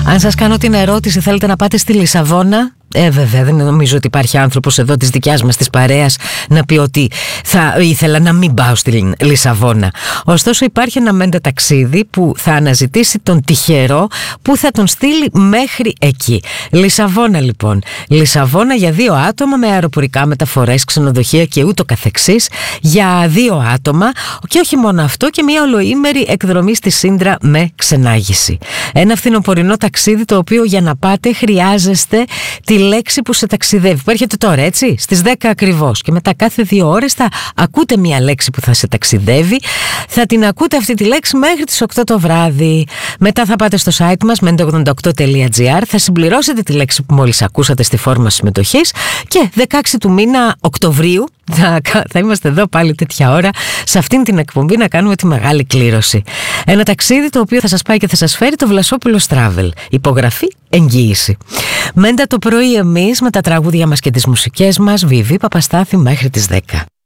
Αν σας κάνω την ερώτηση, θέλετε να πάτε στη Λισαβόνα? Βέβαια, δεν νομίζω ότι υπάρχει άνθρωπος εδώ της δικιάς μας της παρέας να πει ότι θα ήθελα να μην πάω στη Λισαβόνα. Ωστόσο υπάρχει ένα μέντα ταξίδι που θα αναζητήσει τον τυχερό που θα τον στείλει μέχρι εκεί. Λισαβόνα λοιπόν. Λισαβόνα για 2 άτομα με αεροπορικά μεταφορές, ξενοδοχεία και ούτω καθεξής. Για 2 άτομα και όχι μόνο αυτό, και μια ολοήμερη εκδρομή στη Σύντρα με ξενάγηση. Ένα φθινοπορεινό ταξίδι το οποίο για να πάτε χρειάζεστε τη λέξη που σε ταξιδεύει, που έρχεται τώρα, έτσι, στις 10 ακριβώς, και μετά κάθε 2 ώρες θα ακούτε μια λέξη που θα σε ταξιδεύει. Θα την ακούτε αυτή τη λέξη μέχρι τις 8 το βράδυ. Μετά θα πάτε στο site μας mendo88.gr, θα συμπληρώσετε τη λέξη που μόλις ακούσατε στη φόρμα συμμετοχής και 16 του μήνα Οκτωβρίου θα είμαστε εδώ πάλι τέτοια ώρα σε αυτήν την εκπομπή να κάνουμε τη μεγάλη κλήρωση. Ένα ταξίδι το οποίο θα σας πάει και θα σας φέρει το Βλασόπουλος Travel. Υπογραφή, εγγύηση. Μέντα το πρωί εμείς με τα τραγούδια μας και τις μουσικές μας. Βιβί Παπαστάθη μέχρι τις 10.